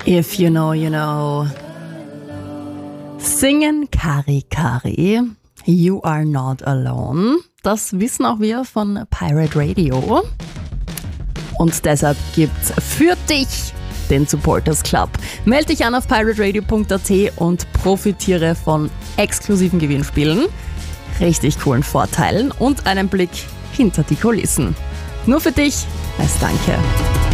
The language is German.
If you know, you know. Singen Kari Kari, You Are Not Alone. Das wissen auch wir von Pirate Radio. Und deshalb gibt's für dich den Supporters Club. Melde dich an auf pirateradio.at und profitiere von exklusiven Gewinnspielen, richtig coolen Vorteilen und einem Blick hinter die Kulissen. Nur für dich als Danke.